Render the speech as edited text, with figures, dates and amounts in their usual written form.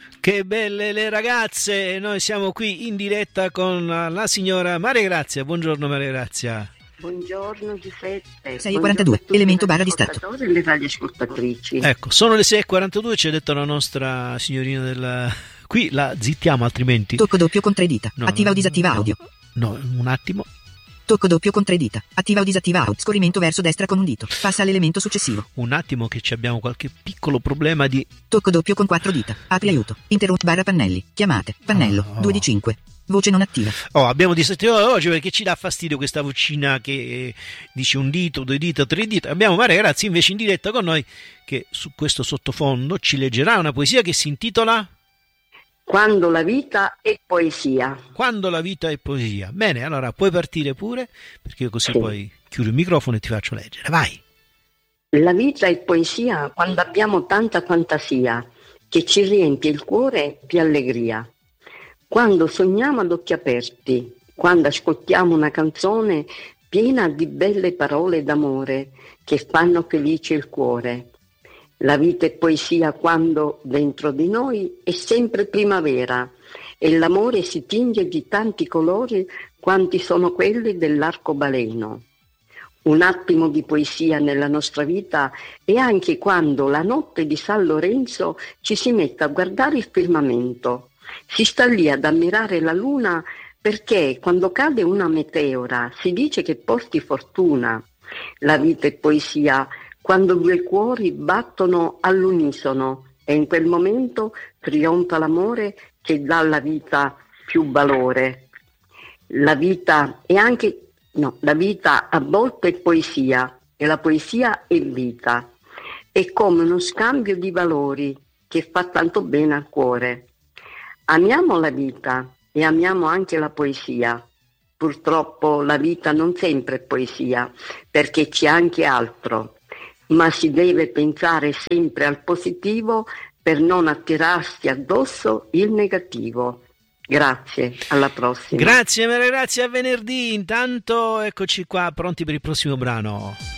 Che belle le ragazze! Noi siamo qui in diretta con la signora Maria Grazia. Buongiorno Maria Grazia. Buongiorno Giuseppe. 6:42, elemento barra distratto. E le radioascoltatrici. Ecco, sono le 6:42, ci ha detto la nostra signorina del... Qui la zittiamo altrimenti. Tocco doppio con 3 dita. No, Attiva o disattiva audio. No, un attimo. Tocco doppio con 3 dita. Attiva o disattiva audio. Scorrimento verso destra con un dito. Passa all'elemento successivo. Un attimo che ci abbiamo qualche piccolo problema di... Tocco doppio con 4 dita. Apri aiuto. Interrompi barra pannelli. Chiamate. Pannello. 2 di 5. Voce non attiva. Abbiamo disattivato oggi perché ci dà fastidio questa vocina che dice un dito, 2 dita, 3 dita. Abbiamo Maria Grazia invece in diretta con noi che su questo sottofondo ci leggerà una poesia che si intitola Quando la vita è poesia. Quando la vita è poesia. Bene, allora puoi partire pure, perché io così Sì. poi chiudo il microfono e ti faccio leggere. Vai. La vita è poesia quando abbiamo tanta fantasia che ci riempie il cuore di allegria. Quando sogniamo ad occhi aperti, quando ascoltiamo una canzone piena di belle parole d'amore che fanno felice il cuore. La vita è poesia quando dentro di noi è sempre primavera e l'amore si tinge di tanti colori quanti sono quelli dell'arcobaleno. Un attimo di poesia nella nostra vita è anche quando la notte di San Lorenzo ci si mette a guardare il firmamento. Si sta lì ad ammirare la luna perché quando cade una meteora si dice che porti fortuna. La vita è poesia quando 2 cuori battono all'unisono e in quel momento trionfa l'amore che dà alla vita più valore. La vita a volte è poesia e la poesia è vita. È come uno scambio di valori che fa tanto bene al cuore. Amiamo la vita e amiamo anche la poesia. Purtroppo la vita non sempre è poesia, perché c'è anche altro, ma si deve pensare sempre al positivo per non attirarsi addosso il negativo. Grazie, alla prossima. Grazie Maria Grazia, a venerdì. Intanto eccoci qua pronti per il prossimo brano.